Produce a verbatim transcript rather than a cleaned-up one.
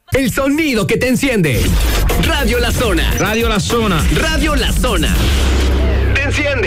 El sonido que te enciende. Radio La Zona. Radio La Zona. Radio La Zona. Te enciende.